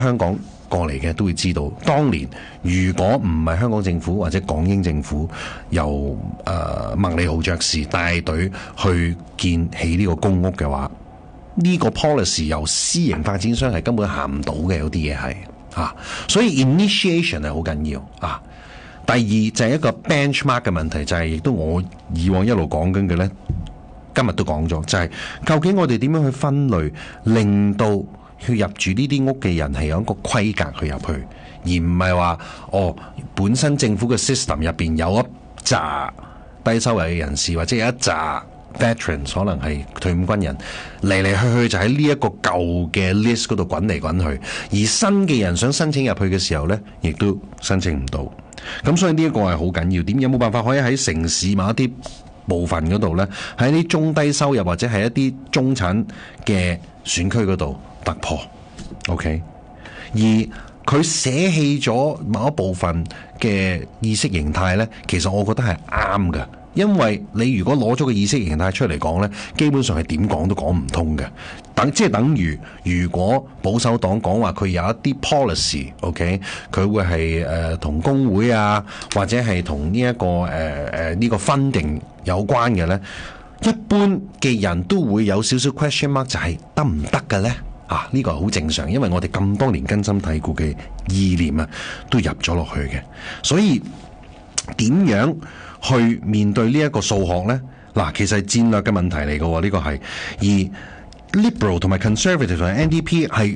香港過嚟嘅都會知道，當年如果唔係香港政府或者港英政府由麥理浩爵士帶隊去建起呢個公屋嘅話，呢個 policy 由私營發展商係根本行唔到嘅，有啲嘢係所以 initiation 係好緊要啊。第二就係一個 benchmark 嘅問題，就係亦都我以往一路講緊嘅呢，今日都講咗，就係究竟我哋點樣去分類，令到去入住呢啲屋嘅人係有一個規格去入去，而唔係話本身政府嘅 system 入邊有一紮低收入嘅人士，或者有一紮 veterans 可能係退伍軍人嚟嚟去去就喺呢一個舊嘅 list 嗰度滾嚟滾去，而新嘅人想申請入去嘅時候呢，亦都申請唔到。咁所以呢一個係好緊要。點有冇辦法可以喺城市某一啲部分嗰度呢，喺啲中低收入或者係一啲中產嘅選區嗰度突破 ？OK， 而佢捨棄咗某一部分嘅意識形態呢，其實我覺得係啱嘅。因為你如果攞咗個意識形態出嚟講呢，基本上係點講都講唔通嘅。即係等於如果保守黨講話佢有一啲 policy，OK， 佢會係同工會啊，或者係同呢一個呢個 funding 有關嘅呢，一般嘅人都會有少少 question mark， 就係得唔得嘅呢？呢個係好正常，因為我哋咁多年根深蒂固嘅意念啊，都入咗落去嘅。所以點樣去面對呢一個數學呢？其實係戰略嘅問題嚟嘅，呢個係。而 liberal 同埋 conservative 同埋 NDP 係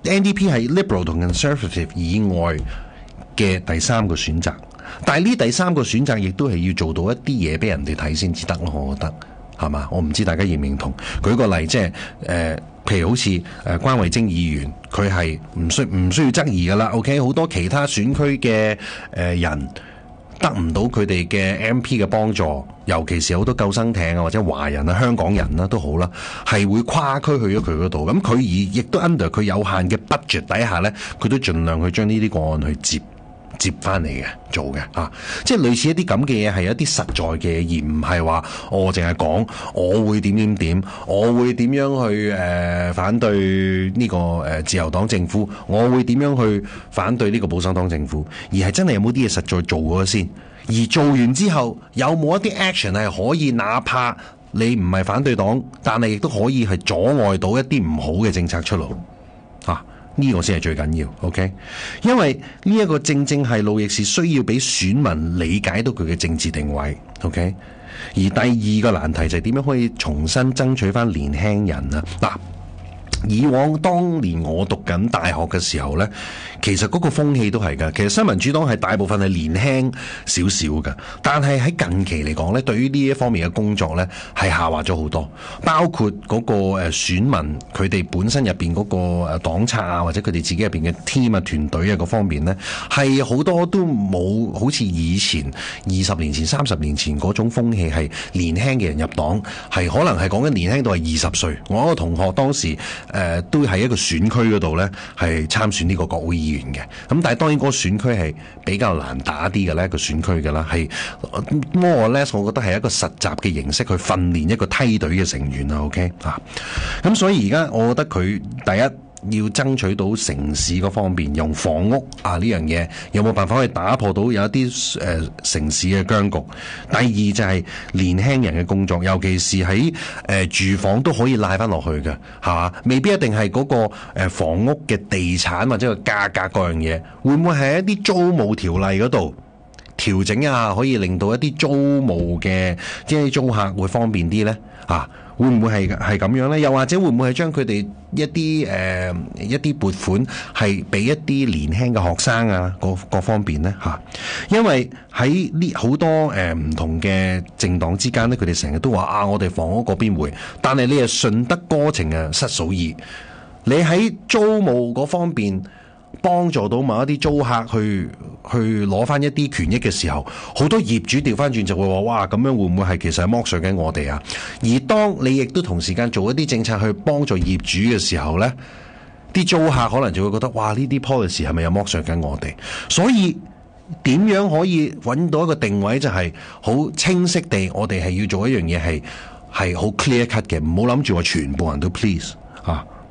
liberal 同 conservative 以外嘅第三個選擇，但係呢第三個選擇亦都係要做到一啲嘢俾人哋睇先至得咯，我覺得係嘛？我唔知大家認唔認同？舉個例，即係譬如好似關慧貞議員，佢係唔需要質疑噶啦。OK， 好多其他選區嘅人得唔到佢哋嘅 MP 嘅幫助，尤其是好多救生艇啊，或者華人啊、香港人啦都好啦，係會跨區去咗佢嗰度。咁佢亦都 under 佢有限嘅 budget 底下呢，佢都盡量去將呢啲個案去接翻嚟嘅做嘅即係類似一啲咁嘅嘢，係一啲實在嘅，而唔係話我淨係講我會點，我會點樣去反對呢個自由黨政府，我會點樣去反對呢個保守黨政府，而係真係有冇啲嘢實在做咗先，而做完之後有冇一啲 action 係可以，哪怕你唔係反對黨，但係亦都可以係阻礙到一啲唔好嘅政策出爐呢個先係最緊要 ，OK？ 因為呢一個正係路易士需要俾選民理解到佢嘅政治定位 ，OK？ 而第二個難題就係點樣可以重新爭取翻年輕人啊？以往當年我讀緊大學嘅時候呢，其實嗰個風氣都係㗎。其實新民主黨係大部分係年輕少少㗎，但係喺近期嚟講呢，對於呢一方面嘅工作呢，係下滑咗好多。包括嗰個選民佢哋本身入邊嗰個黨冊啊，或者佢哋自己入邊嘅 team 啊、團隊啊嗰方面呢，係好多都冇好似以前20年前、30年前嗰種風氣，係年輕嘅人入黨，係可能係講緊年輕到係20歲。我一個同學當時都喺一個選區嗰度呢，係參選呢個國會議員嘅。咁但係當然嗰個選區係比較難打啲嘅呢，一個選區嘅啦，係 more or less 我覺得係一個實習嘅形式去訓練一個梯隊嘅成員啊。OK 咁所以而家我覺得佢第一要爭取到城市嗰方面，用房屋呢樣嘢有冇辦法可以打破到有一啲城市嘅僵局。第二就係年輕人嘅工作，尤其是喺住房都可以拉翻落去嘅，係嘛？未必一定係嗰個房屋嘅地產或者個價格嗰樣嘢，會唔會係一啲租務條例嗰度調整啊？可以令到一啲租務嘅即係租客會方便啲呢？會唔會係咁樣呢？又或者會唔會係將佢哋一啲撥款係俾一啲年輕嘅學生啊，各方面呢？因為喺呢好多唔同嘅政黨之間呢，佢哋成日都話我哋房屋嗰邊會，但係你係順得哥情啊失嫂意，你喺租務嗰方面幫助到某一啲租客去攞翻一啲權益嘅時候，好多業主調翻轉就會話：哇，咁樣會唔會係其實係剝削緊我哋啊？而當你亦都同時間做一啲政策去幫助業主嘅時候呢，啲租客可能就會覺得：哇，呢啲 policy 係咪有剝削緊我哋？所以點樣可以揾到一個定位，就係好清晰地，我哋係要做一樣嘢係好 clear cut 嘅，唔好諗住話全部人都 please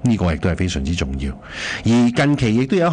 呢個亦都係非常之重要。而近期亦都有